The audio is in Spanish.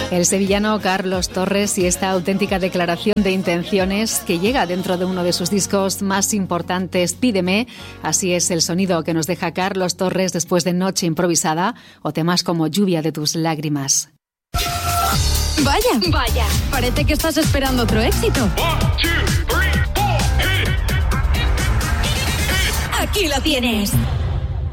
El sevillano Carlos Torres y esta auténtica declaración de intenciones que llega dentro de uno de sus discos más importantes, Pídeme. Así es el sonido que nos deja Carlos Torres después de Noche Improvisada o temas como Lluvia de tus lágrimas. Vaya, parece que estás esperando otro éxito. 1, 2, 3, 4, hit it. Aquí lo tienes.